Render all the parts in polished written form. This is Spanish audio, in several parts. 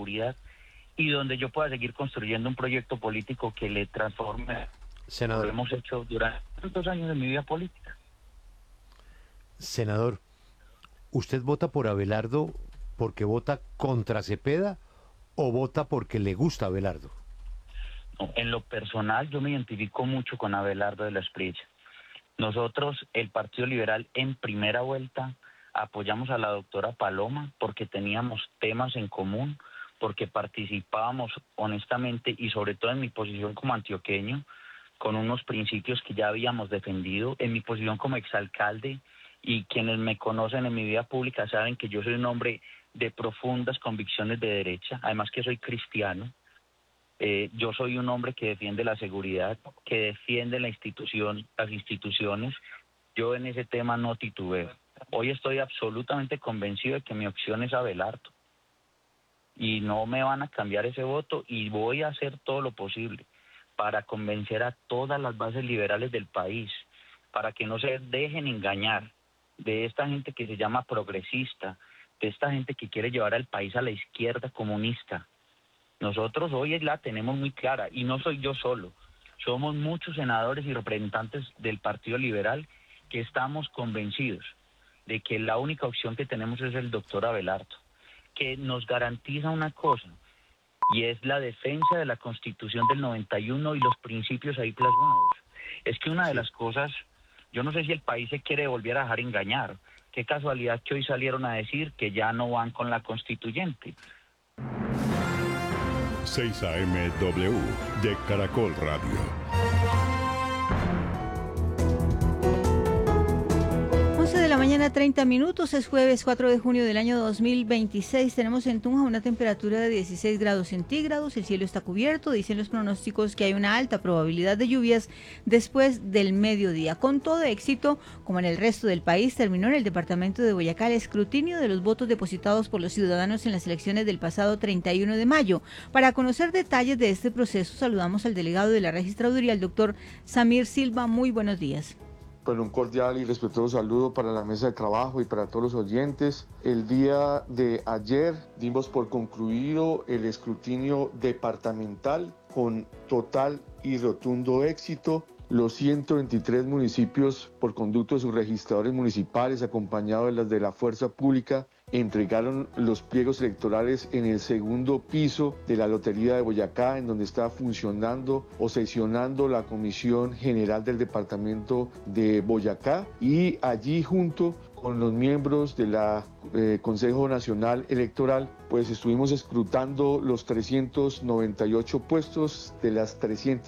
seguridad y donde yo pueda seguir construyendo un proyecto político que le transforme. Senador. Lo hemos hecho durante tantos años de mi vida política. Senador, ¿usted vota por Abelardo porque vota contra Cepeda o vota porque le gusta Abelardo? No, en lo personal, yo me identifico mucho con Abelardo de la Espriella. Nosotros, el Partido Liberal, en primera vuelta, apoyamos a la doctora Paloma porque teníamos temas en común, porque participábamos honestamente y sobre todo en mi posición como antioqueño, con unos principios que ya habíamos defendido, en mi posición como exalcalde, y quienes me conocen en mi vida pública saben que yo soy un hombre de profundas convicciones de derecha, además que soy cristiano. Yo soy un hombre que defiende la seguridad, que defiende las instituciones. Yo en ese tema no titubeo. Hoy estoy absolutamente convencido de que mi opción es Abelardo. Y no me van a cambiar ese voto y voy a hacer todo lo posible para convencer a todas las bases liberales del país, para que no se dejen engañar de esta gente que se llama progresista, de esta gente que quiere llevar al país a la izquierda comunista. Nosotros hoy la tenemos muy clara y no soy yo solo. Somos muchos senadores y representantes del Partido Liberal que estamos convencidos de que la única opción que tenemos es el doctor Abelardo, que nos garantiza una cosa, y es la defensa de la Constitución del 91 y los principios ahí plasmados. Es que una de las cosas, yo no sé si el país se quiere volver a dejar engañar. Qué casualidad que hoy salieron a decir que ya no van con la constituyente. 6 AM W de Caracol Radio. 30 minutos, es jueves 4 de junio del año 2026. Tenemos en Tunja una temperatura de 16 grados centígrados, el cielo está cubierto, dicen los pronósticos que hay una alta probabilidad de lluvias después del mediodía. Con todo éxito, como en el resto del país, terminó en el departamento de Boyacá el escrutinio de los votos depositados por los ciudadanos en las elecciones del pasado 31 de mayo. Para conocer detalles de este proceso, saludamos al delegado de la registraduría, el doctor Samir Silva. Muy buenos días. Bueno, un cordial y respetuoso saludo para la mesa de trabajo y para todos los oyentes. El día de ayer dimos por concluido el escrutinio departamental con total y rotundo éxito. Los 123 municipios por conducto de sus registradores municipales, acompañados de las de la fuerza pública, entregaron los pliegos electorales en el segundo piso de la Lotería de Boyacá, en donde está funcionando o sesionando la Comisión General del Departamento de Boyacá, y allí junto con los miembros de la Consejo Nacional Electoral, pues estuvimos escrutando los 398 puestos de las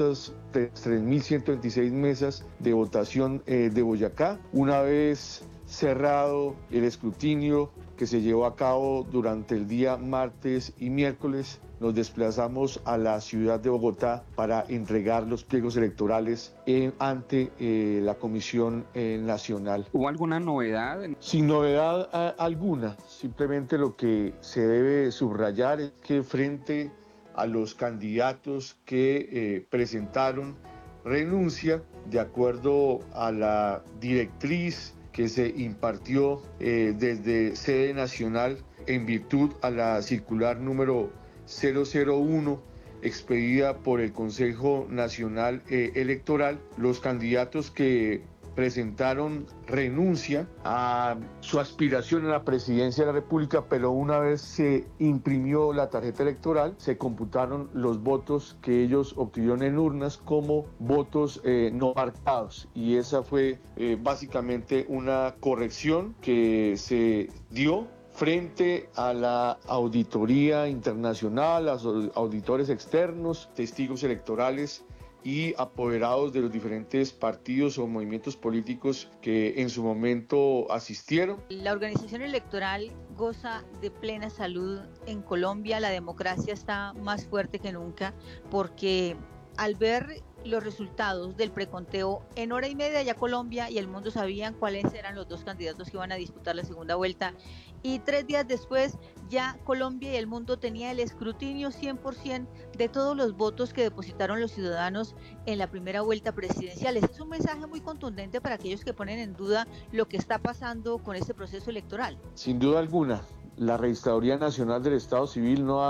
3.126 mesas de votación de Boyacá. Una vez cerrado el escrutinio que se llevó a cabo durante el día martes y miércoles, nos desplazamos a la ciudad de Bogotá para entregar los pliegos electorales ante la Comisión Nacional. ¿Hubo alguna novedad? Sin novedad alguna, simplemente lo que se debe subrayar es que frente a los candidatos que presentaron renuncia, de acuerdo a la directriz que se impartió desde sede nacional en virtud a la circular número 001 expedida por el Consejo Nacional Electoral, los candidatos que presentaron renuncia a su aspiración a la presidencia de la República, pero una vez se imprimió la tarjeta electoral, se computaron los votos que ellos obtuvieron en urnas como votos no marcados, y esa fue básicamente una corrección que se dio frente a la auditoría internacional, a los auditores externos, testigos electorales y apoderados de los diferentes partidos o movimientos políticos que en su momento asistieron. La organización electoral goza de plena salud en Colombia. La democracia está más fuerte que nunca porque al ver los resultados del preconteo, en hora y media ya Colombia y el mundo sabían cuáles eran los dos candidatos que iban a disputar la segunda vuelta, y 3 días después ya Colombia y el mundo tenía el escrutinio 100% de todos los votos que depositaron los ciudadanos en la primera vuelta presidencial. Este es un mensaje muy contundente para aquellos que ponen en duda lo que está pasando con este proceso electoral. Sin duda alguna, la Registraduría Nacional del Estado Civil no ha escapado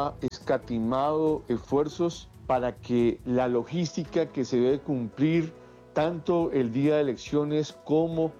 escatimado esfuerzos para que la logística que se debe cumplir tanto el día de elecciones como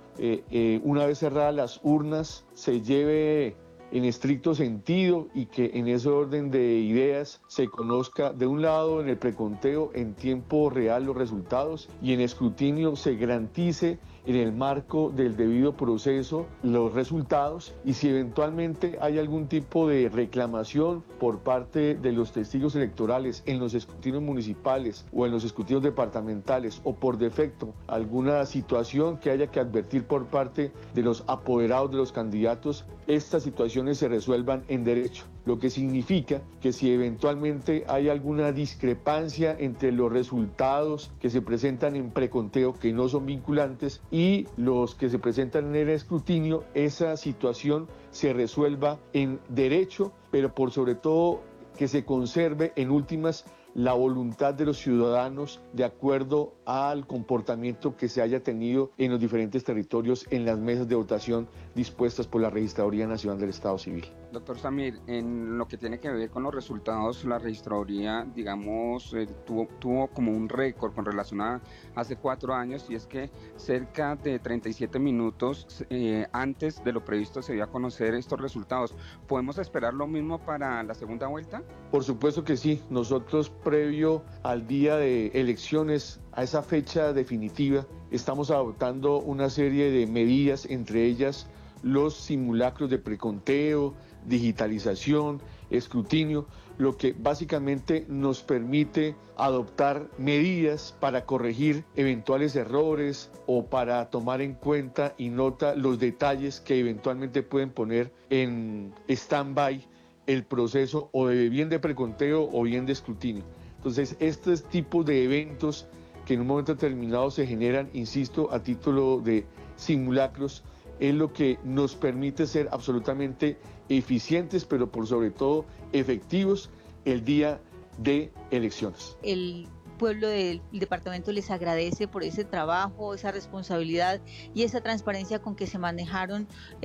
una vez cerradas las urnas se lleve en estricto sentido y que en ese orden de ideas se conozca de un lado en el preconteo en tiempo real los resultados y en escrutinio se garantice en el marco del debido proceso los resultados, y si eventualmente hay algún tipo de reclamación por parte de los testigos electorales en los escrutinios municipales o en los escrutinios departamentales, o por defecto alguna situación que haya que advertir por parte de los apoderados de los candidatos, estas situaciones se resuelvan en derecho, lo que significa que si eventualmente hay alguna discrepancia entre los resultados que se presentan en preconteo, que no son vinculantes, y los que se presentan en el escrutinio, esa situación se resuelva en derecho, pero por sobre todo que se conserve en últimas la voluntad de los ciudadanos de acuerdo al comportamiento que se haya tenido en los diferentes territorios en las mesas de votación dispuestas por la Registraduría Nacional del Estado Civil. Doctor Samir, en lo que tiene que ver con los resultados, la Registraduría, digamos, tuvo como un récord con relación a hace 4 años, y es que cerca de 37 minutos antes de lo previsto se dio a conocer estos resultados. ¿Podemos esperar lo mismo para la segunda vuelta? Por supuesto que sí. Nosotros, previo al día de elecciones, a esa fecha definitiva, estamos adoptando una serie de medidas, entre ellas los simulacros de preconteo, digitalización, escrutinio, lo que básicamente nos permite adoptar medidas para corregir eventuales errores o para tomar en cuenta y nota los detalles que eventualmente pueden poner en stand-by el proceso o de bien de preconteo o bien de escrutinio. Entonces, estos tipos de eventos que en un momento determinado se generan, insisto, a título de simulacros, es lo que nos permite ser absolutamente eficientes, pero por sobre todo efectivos el día de elecciones. El pueblo del departamento les agradece por ese trabajo, esa responsabilidad y esa transparencia con que se manejaron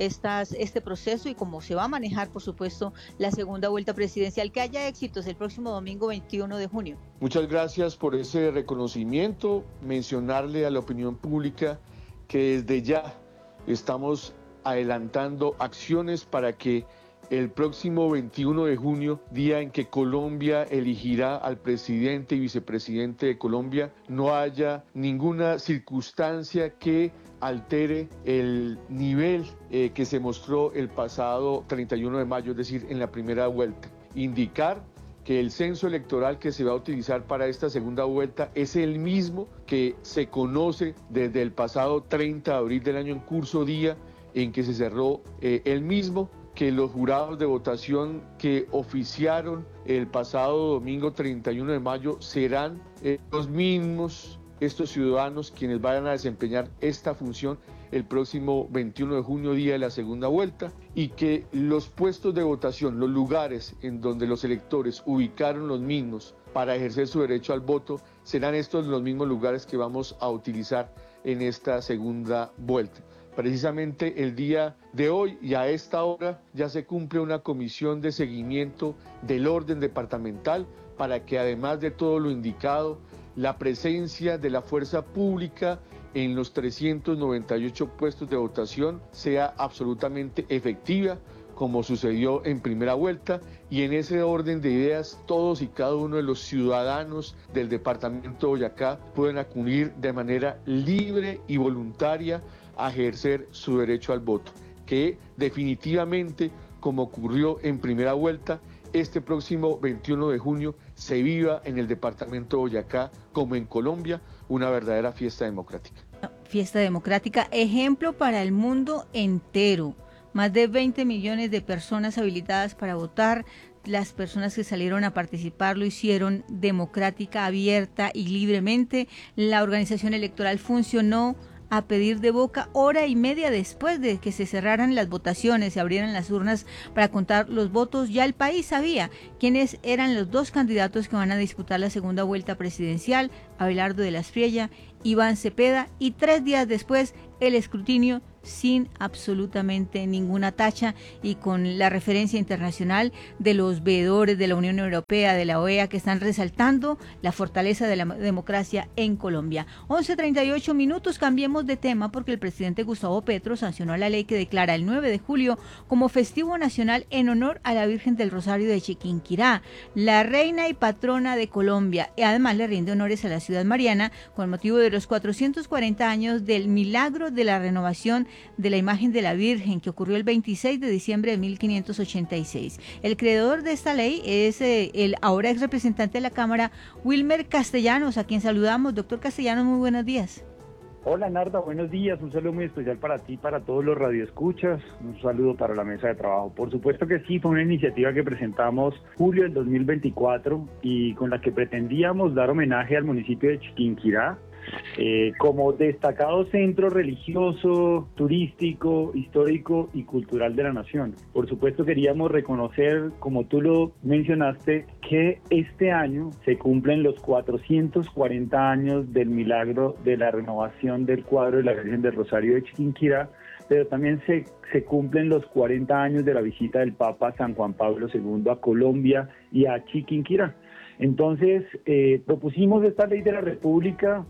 este proceso y cómo se va a manejar, por supuesto, la segunda vuelta presidencial. Que haya éxitos el próximo domingo 21 de junio. Muchas gracias por ese reconocimiento. Mencionarle a la opinión pública que desde ya estamos adelantando acciones para que el próximo 21 de junio, día en que Colombia elegirá al presidente y vicepresidente de Colombia, no haya ninguna circunstancia que altere el nivel que se mostró el pasado 31 de mayo, es decir, en la primera vuelta. Indicar que el censo electoral que se va a utilizar para esta segunda vuelta es el mismo que se conoce desde el pasado 30 de abril del año en curso, día en que se cerró el mismo, que los jurados de votación que oficiaron el pasado domingo 31 de mayo serán los mismos, estos ciudadanos quienes vayan a desempeñar esta función el próximo 21 de junio, día de la segunda vuelta, y que los puestos de votación, los lugares en donde los electores ubicaron los mismos para ejercer su derecho al voto, serán estos los mismos lugares que vamos a utilizar en esta segunda vuelta. Precisamente el día de hoy y a esta hora ya se cumple una comisión de seguimiento del orden departamental para que, además de todo lo indicado, la presencia de la fuerza pública en los 398 puestos de votación sea absolutamente efectiva, como sucedió en primera vuelta, y en ese orden de ideas todos y cada uno de los ciudadanos del departamento de Boyacá pueden acudir de manera libre y voluntaria a ejercer su derecho al voto, que definitivamente, como ocurrió en primera vuelta, este próximo 21 de junio se viva en el departamento de Boyacá, como en Colombia, una verdadera fiesta democrática. Fiesta democrática, ejemplo para el mundo entero. Más de 20 millones de personas habilitadas para votar. Las personas que salieron a participar lo hicieron democrática, abierta y libremente. La organización electoral funcionó a pedir de boca hora y media después de que se cerraran las votaciones, se abrieran las urnas para contar los votos. Ya el país sabía quiénes eran los dos candidatos que van a disputar la segunda vuelta presidencial, Abelardo de la Espriella, Iván Cepeda, y 3 días después el escrutinio sin absolutamente ninguna tacha y con la referencia internacional de los veedores de la Unión Europea, de la OEA, que están resaltando la fortaleza de la democracia en Colombia. 11:38 minutos, cambiemos de tema porque el presidente Gustavo Petro sancionó la ley que declara el 9 de julio como festivo nacional en honor a la Virgen del Rosario de Chiquinquirá, la reina y patrona de Colombia, y además le rinde honores a la ciudad mariana con motivo de los 440 años del milagro de la renovación de la imagen de la Virgen que ocurrió el 26 de diciembre de 1586. El creador de esta ley es el ahora ex representante de la Cámara, Wilmer Castellanos, a quien saludamos. Doctor Castellanos, muy buenos días. Hola Narda, buenos días, un saludo muy especial para ti, para todos los radioescuchas, un saludo para la mesa de trabajo. Por supuesto que sí, fue una iniciativa que presentamos julio del 2024 y con la que pretendíamos dar homenaje al municipio de Chiquinquirá, como destacado centro religioso, turístico, histórico y cultural de la nación. Por supuesto queríamos reconocer, como tú lo mencionaste, que este año se cumplen los 440 años del milagro de la renovación del cuadro de la Virgen del Rosario de Chiquinquirá, pero también se cumplen los 40 años de la visita del Papa San Juan Pablo II a Colombia y a Chiquinquirá. Entonces, propusimos esta ley de la República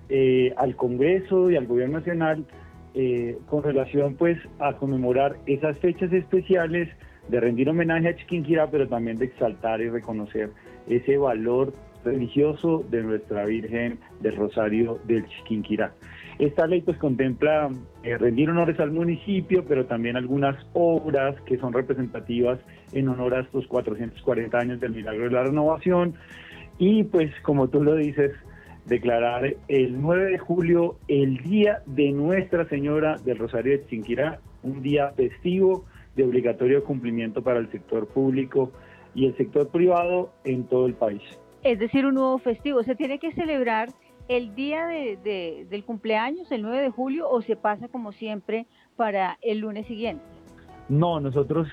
al Congreso y al Gobierno Nacional con relación pues a conmemorar esas fechas especiales, de rendir homenaje a Chiquinquirá, pero también de exaltar y reconocer ese valor religioso de nuestra Virgen del Rosario del Chiquinquirá. Esta ley pues contempla rendir honores al municipio, pero también algunas obras que son representativas en honor a estos 440 años del milagro de la renovación y pues como tú lo dices, declarar el 9 de julio el Día de Nuestra Señora del Rosario de Chiquinquirá, un día festivo de obligatorio cumplimiento para el sector público y el sector privado en todo el país. Es decir, un nuevo festivo. ¿Se tiene que celebrar el día del cumpleaños, el 9 de julio, o se pasa como siempre para el lunes siguiente? No, nosotros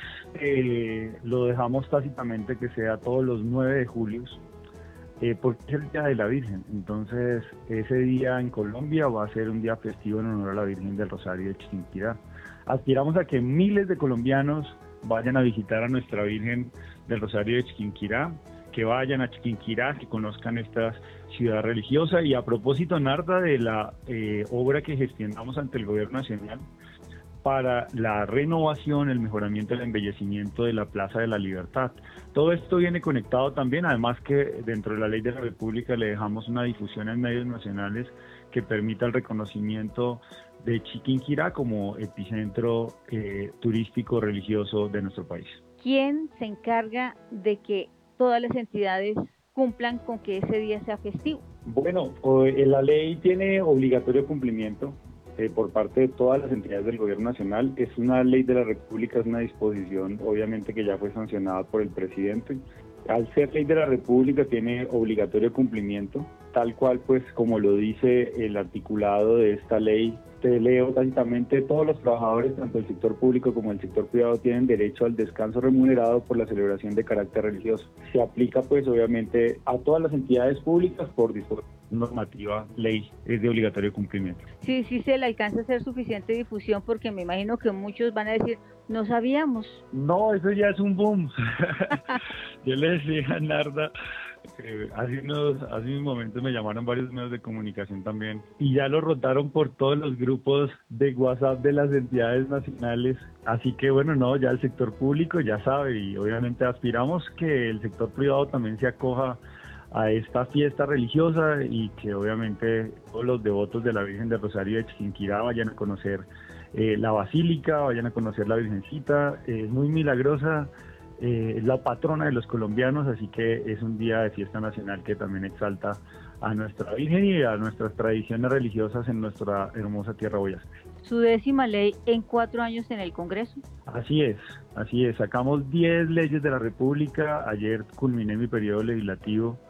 lo dejamos tácitamente que sea todos los 9 de julio, porque es el Día de la Virgen. Entonces, ese día en Colombia va a ser un día festivo en honor a la Virgen del Rosario de Chiquinquirá. Aspiramos a que miles de colombianos vayan a visitar a nuestra Virgen del Rosario de Chiquinquirá, que vayan a Chiquinquirá, que conozcan esta ciudad religiosa. Y a propósito, Narda, de la obra que gestionamos ante el Gobierno Nacional para la renovación, el mejoramiento, el embellecimiento de la Plaza de la Libertad. Todo esto viene conectado también, además que dentro de la Ley de la República le dejamos una difusión en medios nacionales que permita el reconocimiento de Chiquinquirá como epicentro turístico religioso de nuestro país. ¿Quién se encarga de que todas las entidades cumplan con que ese día sea festivo? Bueno, la ley tiene obligatorio cumplimiento por parte de todas las entidades del Gobierno Nacional. Es una ley de la República, es una disposición obviamente que ya fue sancionada por el presidente. Al ser ley de la República tiene obligatorio cumplimiento, tal cual pues como lo dice el articulado de esta ley. Te leo tácitamente: todos los trabajadores, tanto del sector público como del sector privado, tienen derecho al descanso remunerado por la celebración de carácter religioso. Se aplica pues obviamente a todas las entidades públicas por disposición normativa, ley, es de obligatorio cumplimiento. Sí, se le alcanza a hacer suficiente difusión, porque me imagino que muchos van a decir, no sabíamos. No, eso ya es un boom. Yo le decía a Narda, hace unos momentos me llamaron varios medios de comunicación también y ya lo rotaron por todos los grupos de WhatsApp de las entidades nacionales. Así que bueno, no, ya el sector público ya sabe y obviamente aspiramos que el sector privado también se acoja a esta fiesta religiosa y que obviamente todos los devotos de la Virgen del Rosario de Chiquinquirá vayan a conocer la basílica, vayan a conocer la Virgencita, es muy milagrosa, es la patrona de los colombianos, así que es un día de fiesta nacional que también exalta a nuestra Virgen y a nuestras tradiciones religiosas en nuestra hermosa tierra boyacá. Su 10ª ley en 4 años en el Congreso. Así es, sacamos 10 leyes de la República, ayer culminé mi periodo legislativo.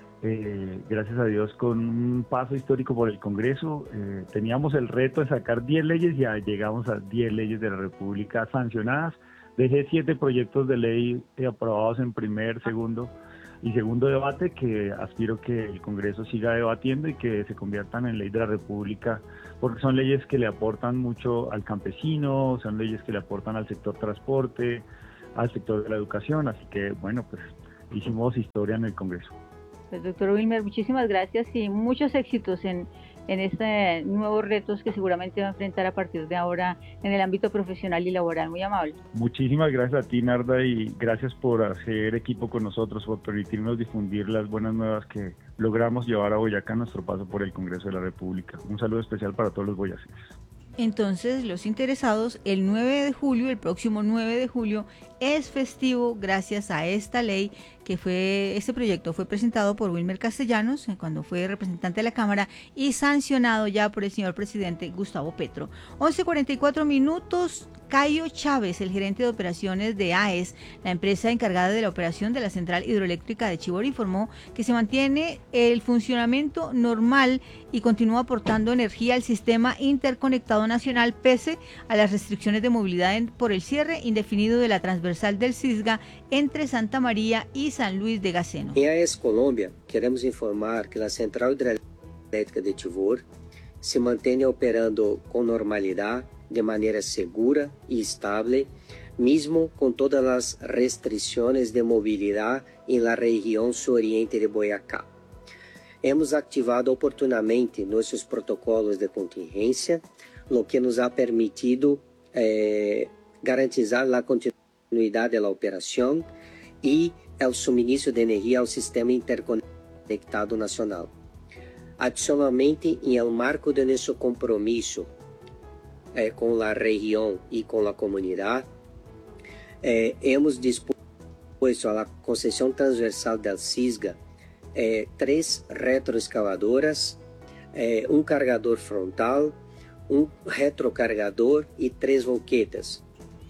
Gracias a Dios con un paso histórico por el Congreso. Teníamos el reto de sacar 10 leyes y ya llegamos a 10 leyes de la República sancionadas. Dejé 7 proyectos de ley aprobados en primer, segundo, Y segundo debate, que aspiro que el Congreso siga debatiendo y que se conviertan en ley de la República, porque son leyes que le aportan mucho al campesino, son leyes que le aportan al sector transporte, al sector de la educación, así que bueno, pues hicimos historia en el Congreso. Pues doctor Wilmer, muchísimas gracias y muchos éxitos en estos nuevos retos que seguramente va a enfrentar a partir de ahora en el ámbito profesional y laboral. Muy amable. Muchísimas gracias a ti, Narda, y gracias por hacer equipo con nosotros, por permitirnos difundir las buenas nuevas que logramos llevar a Boyacá en nuestro paso por el Congreso de la República. Un saludo especial para todos los boyacenses. Entonces, los interesados, el 9 de julio, el próximo 9 de julio, es festivo gracias a esta ley este proyecto fue presentado por Wilmer Castellanos cuando fue representante de la Cámara y sancionado ya por el señor presidente Gustavo Petro. 11:44 minutos. Cayo Chávez, el gerente de operaciones de AES, la empresa encargada de la operación de la central hidroeléctrica de Chivor, informó que se mantiene el funcionamiento normal y continúa aportando energía al sistema interconectado nacional pese a las restricciones de movilidad por el cierre indefinido de la transversal del Cisga entre Santa María y San Luis de Gaceno. En AES Colombia, queremos informar que la central hidroeléctrica de Chivor se mantiene operando con normalidad, de manera segura y estable, mismo con todas las restricciones de movilidad en la región suroriente de Boyacá. Hemos activado oportunamente nuestros protocolos de contingencia, lo que nos ha permitido garantizar la continuidad de la operación y el suministro de energía al sistema interconectado nacional. Adicionalmente, en el marco de nuestro compromiso con la región y con la comunidad, hemos dispuesto a la concesión transversal del Cisga 3 retroexcavadoras, un cargador frontal, un retrocargador y 3 volquetas.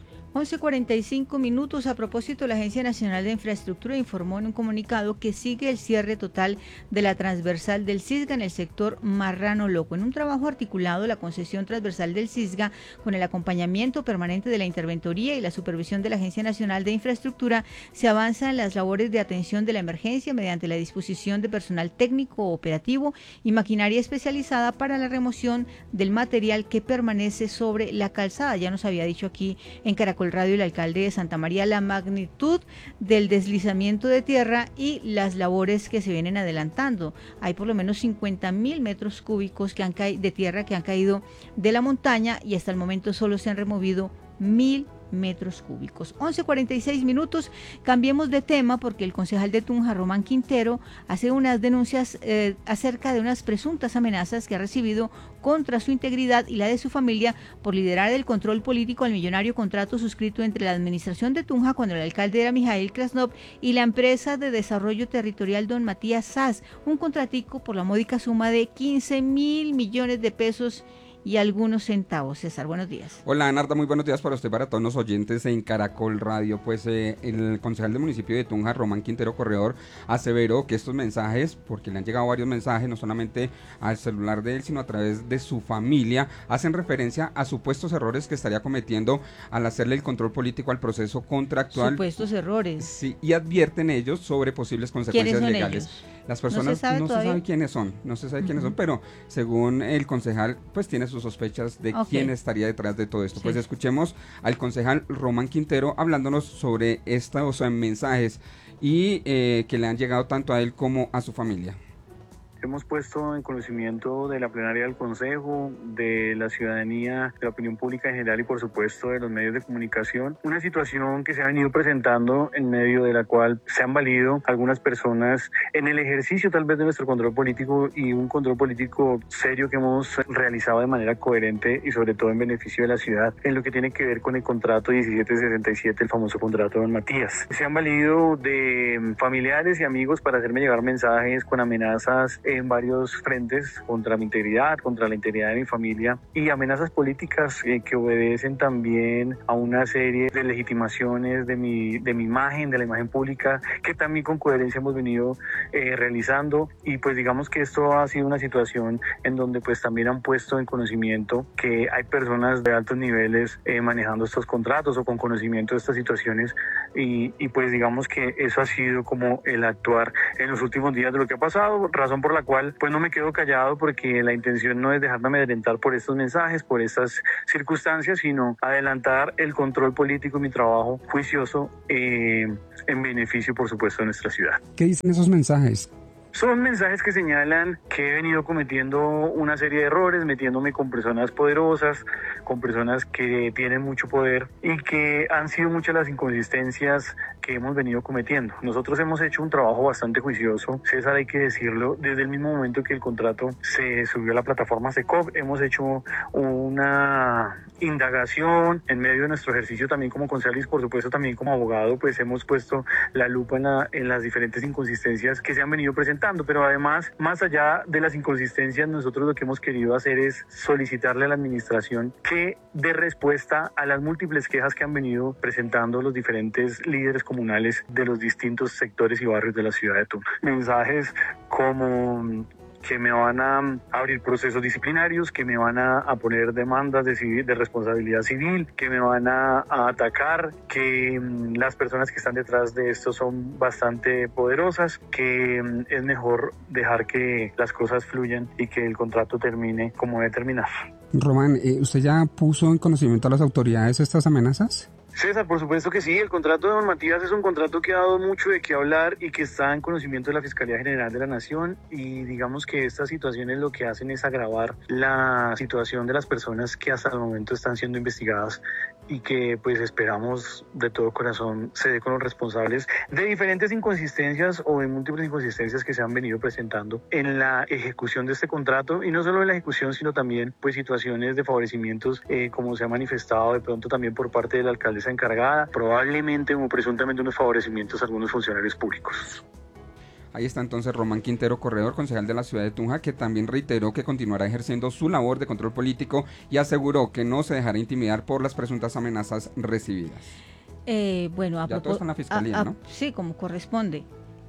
11:45 minutos. A propósito, la Agencia Nacional de Infraestructura informó en un comunicado que sigue el cierre total de la transversal del Cisga en el sector Marrano Loco. En un trabajo articulado, la concesión transversal del Cisga, con el acompañamiento permanente de la Interventoría y la supervisión de la Agencia Nacional de Infraestructura, se avanza en las labores de atención de la emergencia mediante la disposición de personal técnico operativo y maquinaria especializada para la remoción del material que permanece sobre la calzada. Ya nos había dicho aquí en Caracol Radio el alcalde de Santa María la magnitud del deslizamiento de tierra y las labores que se vienen adelantando. Hay por lo menos 50.000 metros cúbicos de tierra que han caído de la montaña y hasta el momento solo se han removido 1.000 metros cúbicos. 11:46 minutos. Cambiemos de tema porque el concejal de Tunja, Román Quintero, hace unas denuncias acerca de unas presuntas amenazas que ha recibido contra su integridad y la de su familia por liderar el control político al millonario contrato suscrito entre la administración de Tunja, cuando el alcalde era Mijail Krasnov, y la empresa de desarrollo territorial Don Matías Sass, un contratico por la módica suma de 15.000 millones de pesos y algunos centavos. César, buenos días. Hola, Narda, muy buenos días para usted, para todos los oyentes en Caracol Radio. Pues el concejal del municipio de Tunja, Román Quintero Corredor, aseveró que estos mensajes, porque le han llegado varios mensajes, no solamente al celular de él, sino a través de su familia, hacen referencia a supuestos errores que estaría cometiendo al hacerle el control político al proceso contractual. Supuestos errores. Sí, y advierten ellos sobre posibles consecuencias legales. Ellos? Las personas no se sabe quiénes son, pero según el concejal, pues tiene sus sospechas de quién estaría detrás de todo esto. Sí. Pues escuchemos al concejal Román Quintero hablándonos sobre estos mensajes y que le han llegado tanto a él como a su familia. Hemos puesto en conocimiento de la plenaria del Consejo, de la ciudadanía, de la opinión pública en general y por supuesto de los medios de comunicación, una situación que se ha venido presentando en medio de la cual se han valido algunas personas en el ejercicio tal vez de nuestro control político y un control político serio que hemos realizado de manera coherente y sobre todo en beneficio de la ciudad en lo que tiene que ver con el contrato 1767, el famoso contrato de Don Matías. Se han valido de familiares y amigos para hacerme llegar mensajes con amenazas en varios frentes contra mi integridad, contra la integridad de mi familia, y amenazas políticas que obedecen también a una serie de legitimaciones de mi imagen, de la imagen pública, que también con coherencia hemos venido realizando. Y pues digamos que esto ha sido una situación en donde pues también han puesto en conocimiento que hay personas de altos niveles manejando estos contratos o con conocimiento de estas situaciones, y pues digamos que eso ha sido como el actuar en los últimos días de lo que ha pasado, razón por la cual pues no me quedo callado, porque la intención no es dejarme amedrentar por estos mensajes, por estas circunstancias, sino adelantar el control político y mi trabajo juicioso en beneficio, por supuesto, de nuestra ciudad. ¿Qué dicen esos mensajes? Son mensajes que señalan que he venido cometiendo una serie de errores, metiéndome con personas poderosas, con personas que tienen mucho poder, y que han sido muchas las inconsistencias que hemos venido cometiendo. Nosotros hemos hecho un trabajo bastante juicioso, César, hay que decirlo, desde el mismo momento que el contrato se subió a la plataforma SECOP. Hemos hecho una indagación en medio de nuestro ejercicio también como concejal y por supuesto también como abogado, pues hemos puesto la lupa en las diferentes inconsistencias que se han venido presentando, pero además, más allá de las inconsistencias, nosotros lo que hemos querido hacer es solicitarle a la administración que dé respuesta a las múltiples quejas que han venido presentando los diferentes líderes comunales de los distintos sectores y barrios de la ciudad de Tunja. Mensajes como que me van a abrir procesos disciplinarios, que me van a poner demandas de responsabilidad civil, que me van a atacar, que las personas que están detrás de esto son bastante poderosas, que es mejor dejar que las cosas fluyan y que el contrato termine como debe terminar. Román, ¿usted ya puso en conocimiento a las autoridades estas amenazas? César, por supuesto que sí. El contrato de don Matías es un contrato que ha dado mucho de qué hablar y que está en conocimiento de la Fiscalía General de la Nación, y digamos que estas situaciones lo que hacen es agravar la situación de las personas que hasta el momento están siendo investigadas, y que pues esperamos de todo corazón se dé con los responsables de diferentes inconsistencias o de múltiples inconsistencias que se han venido presentando en la ejecución de este contrato, y no solo en la ejecución sino también pues situaciones de favorecimientos como se ha manifestado de pronto también por parte de la alcaldesa encargada, probablemente o presuntamente unos favorecimientos a algunos funcionarios públicos. Ahí está entonces Román Quintero Corredor, concejal de la ciudad de Tunja, que también reiteró que continuará ejerciendo su labor de control político y aseguró que no se dejará intimidar por las presuntas amenazas recibidas. Bueno, ya todo está en la fiscalía, ¿no? Sí, como corresponde.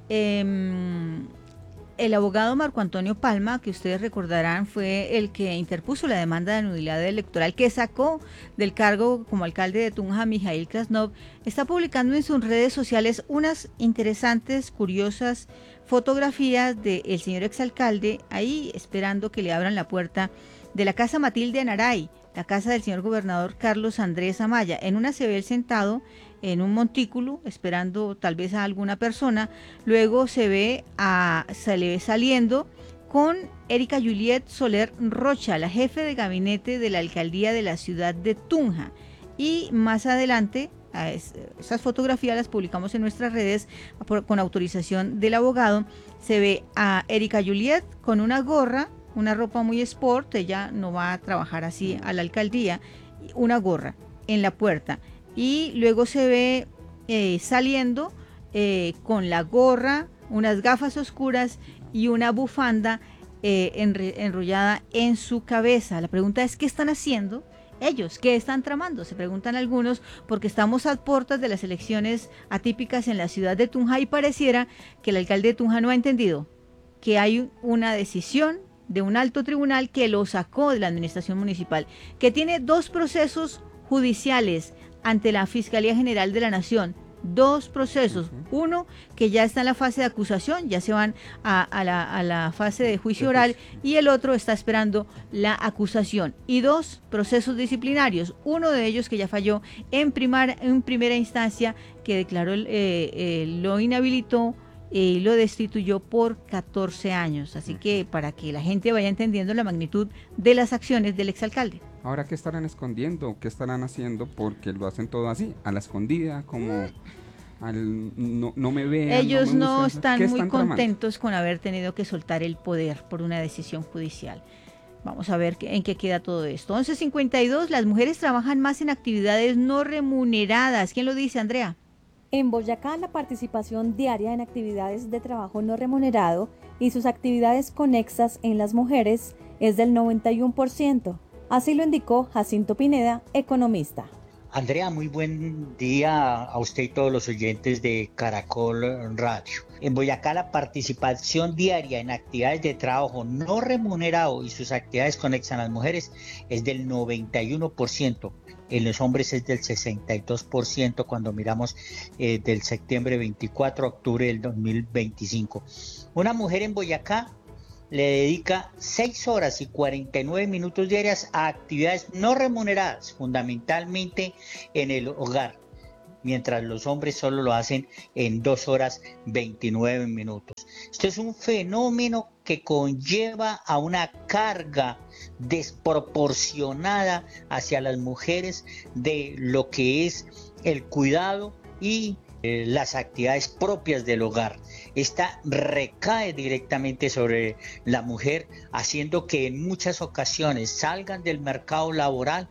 El abogado Marco Antonio Palma, que ustedes recordarán, fue el que interpuso la demanda de nulidad electoral que sacó del cargo como alcalde de Tunja a Mijail Krasnov, está publicando en sus redes sociales unas interesantes, curiosas fotografías del señor exalcalde ahí esperando que le abran la puerta de la casa Matilde Anaray, la casa del señor gobernador Carlos Andrés Amaya. En una se ve él sentado en un montículo esperando tal vez a alguna persona, luego se le ve saliendo con Erika Juliet Soler Rocha, la jefe de gabinete de la alcaldía de la ciudad de Tunja, y más adelante esas fotografías las publicamos en nuestras redes con autorización del abogado. Se ve a Erika Juliet con una gorra, una ropa muy sport, ella no va a trabajar así a la alcaldía, una gorra en la puerta, y luego se ve saliendo con la gorra, unas gafas oscuras y una bufanda enrollada en su cabeza. La pregunta es, ¿qué están haciendo ellos? ¿Qué están tramando? Se preguntan algunos, porque estamos a puertas de las elecciones atípicas en la ciudad de Tunja y pareciera que el alcalde de Tunja no ha entendido que hay una decisión de un alto tribunal que lo sacó de la administración municipal, que tiene 2 procesos judiciales ante la Fiscalía General de la Nación, 2 procesos, uno que ya está en la fase de acusación, ya se van a la fase de juicio oral, y el otro está esperando la acusación, y 2 procesos disciplinarios, uno de ellos que ya falló en primera instancia, que declaró lo inhabilitó y lo destituyó por 14 años, así que para que la gente vaya entendiendo la magnitud de las acciones del exalcalde. Ahora, ¿qué estarán escondiendo? ¿Qué estarán haciendo? Porque lo hacen todo así, a la escondida, como no me vean. Ellos no están muy contentos con haber tenido que soltar el poder por una decisión judicial. Vamos a ver en qué queda todo esto. 11:52, las mujeres trabajan más en actividades no remuneradas. ¿Quién lo dice, Andrea? En Boyacá, la participación diaria en actividades de trabajo no remunerado y sus actividades conexas en las mujeres es del 91%. Así lo indicó Jacinto Pineda, economista. Andrea, muy buen día a usted y todos los oyentes de Caracol Radio. En Boyacá, la participación diaria en actividades de trabajo no remunerado y sus actividades conexas a las mujeres es del 91%. En los hombres es del 62% cuando miramos del septiembre 24 a octubre del 2025. Una mujer en Boyacá le dedica 6 horas y 49 minutos diarias a actividades no remuneradas, fundamentalmente en el hogar, mientras los hombres solo lo hacen en 2 horas 29 minutos. Esto es un fenómeno que conlleva a una carga desproporcionada hacia las mujeres de lo que es el cuidado y las actividades propias del hogar. Esta recae directamente sobre la mujer, haciendo que en muchas ocasiones salgan del mercado laboral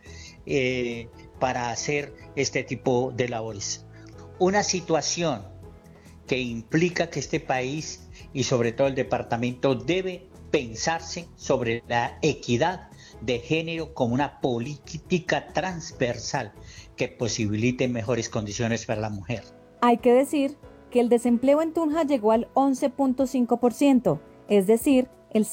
para hacer este tipo de labores. Una situación que implica que este país y sobre todo el departamento debe pensarse sobre la equidad de género como una política transversal que posibilite mejores condiciones para la mujer. Hay que decir que el desempleo en Tunja llegó al 11.5%, es decir, el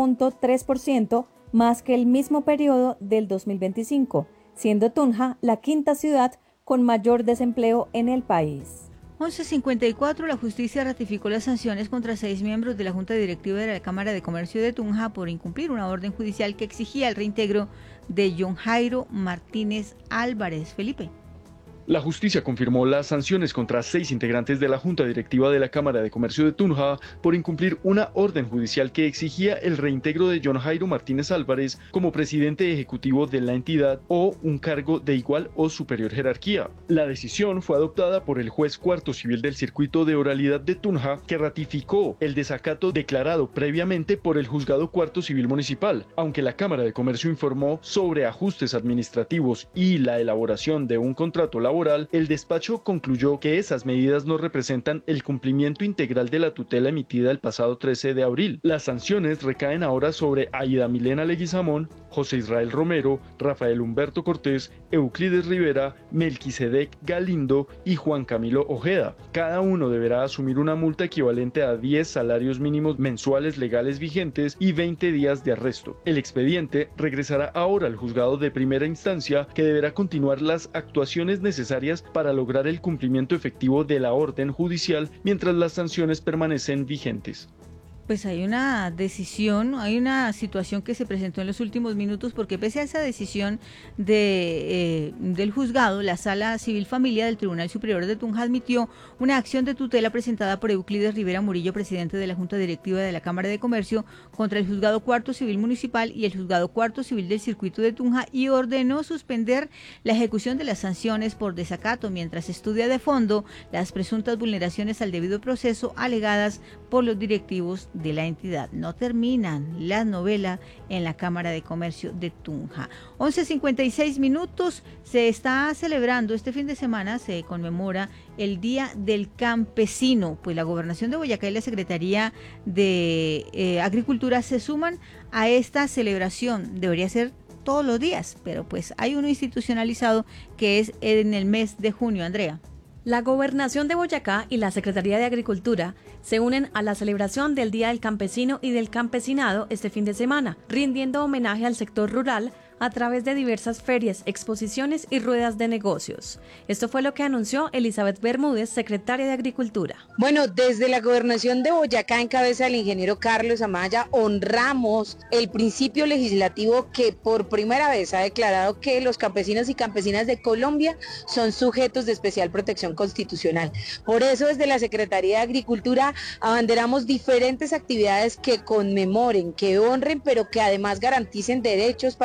0.3% más que el mismo periodo del 2025, siendo Tunja la quinta ciudad con mayor desempleo en el país. 11:54, la justicia ratificó las sanciones contra 6 miembros de la Junta Directiva de la Cámara de Comercio de Tunja por incumplir una orden judicial que exigía el reintegro de John Jairo Martínez Álvarez. Felipe. La justicia confirmó las sanciones contra 6 integrantes de la Junta Directiva de la Cámara de Comercio de Tunja por incumplir una orden judicial que exigía el reintegro de John Jairo Martínez Álvarez como presidente ejecutivo de la entidad o un cargo de igual o superior jerarquía. La decisión fue adoptada por el juez cuarto civil del circuito de oralidad de Tunja, que ratificó el desacato declarado previamente por el juzgado cuarto civil municipal. Aunque la Cámara de Comercio informó sobre ajustes administrativos y la elaboración de un contrato laboral, el despacho concluyó que esas medidas no representan el cumplimiento integral de la tutela emitida el pasado 13 de abril. Las sanciones recaen ahora sobre Aida Milena Leguizamón, José Israel Romero, Rafael Humberto Cortés, Euclides Rivera, Melquisedec Galindo y Juan Camilo Ojeda. Cada uno deberá asumir una multa equivalente a 10 salarios mínimos mensuales legales vigentes y 20 días de arresto. El expediente regresará ahora al juzgado de primera instancia, que deberá continuar las actuaciones necesarias para lograr el cumplimiento efectivo de la orden judicial mientras las sanciones permanecen vigentes. Pues hay una decisión, hay una situación que se presentó en los últimos minutos, porque pese a esa decisión del juzgado, la Sala Civil Familia del Tribunal Superior de Tunja admitió una acción de tutela presentada por Euclides Rivera Murillo, presidente de la Junta Directiva de la Cámara de Comercio, contra el Juzgado Cuarto Civil Municipal y el Juzgado Cuarto Civil del Circuito de Tunja, y ordenó suspender la ejecución de las sanciones por desacato mientras estudia de fondo las presuntas vulneraciones al debido proceso alegadas por los directivos de la entidad. No terminan la novela en la Cámara de Comercio de Tunja. 11:56 minutos, se está celebrando este fin de semana, se conmemora el Día del Campesino. Pues la Gobernación de Boyacá y la Secretaría de Agricultura se suman a esta celebración. Debería ser todos los días, pero pues hay uno institucionalizado que es en el mes de junio. Andrea. La Gobernación de Boyacá y la Secretaría de Agricultura se unen a la celebración del Día del Campesino y del Campesinado este fin de semana, rindiendo homenaje al sector rural a través de diversas ferias, exposiciones y ruedas de negocios. Esto fue lo que anunció Elizabeth Bermúdez, secretaria de Agricultura. Bueno, desde la Gobernación de Boyacá, en cabeza del ingeniero Carlos Amaya, honramos el principio legislativo que por primera vez ha declarado que los campesinos y campesinas de Colombia son sujetos de especial protección constitucional. Por eso, desde la Secretaría de Agricultura abanderamos diferentes actividades que conmemoren, que honren, pero que además garanticen derechos para nuestros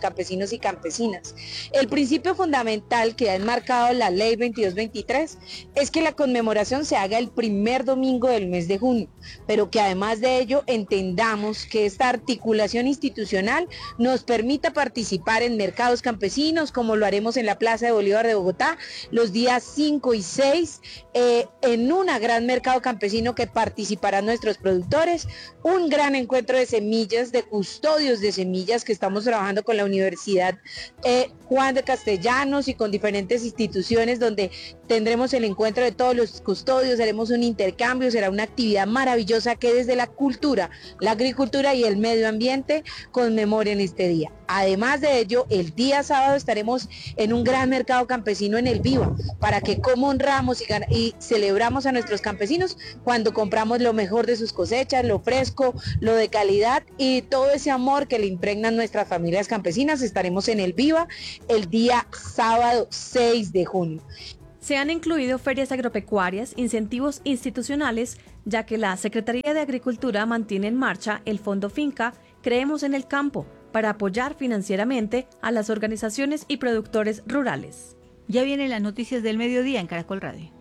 campesinos y campesinas. El principio fundamental que ha enmarcado la ley 2223 es que la conmemoración se haga el primer domingo del mes de junio, pero que además de ello entendamos que esta articulación institucional nos permita participar en mercados campesinos, como lo haremos en la Plaza de Bolívar de Bogotá, los días 5 y 6, en un gran mercado campesino que participarán nuestros productores, un gran encuentro de semillas, de custodios de semillas que estamos trabajando con la Universidad Juan de Castellanos y con diferentes instituciones donde tendremos el encuentro de todos los custodios, haremos un intercambio, será una actividad maravillosa que desde la cultura, la agricultura y el medio ambiente conmemoren este día. Además de ello, el día sábado estaremos en un gran mercado campesino en el Viva, para que como honramos y celebramos a nuestros campesinos cuando compramos lo mejor de sus cosechas, lo fresco, lo de calidad y todo ese amor que le impregnan nuestras familias campesinas. Estaremos en el Viva el día sábado 6 de junio. Se han incluido ferias agropecuarias, incentivos institucionales, ya que la Secretaría de Agricultura mantiene en marcha el Fondo Finca Creemos en el Campo, para apoyar financieramente a las organizaciones y productores rurales. Ya vienen las noticias del mediodía en Caracol Radio.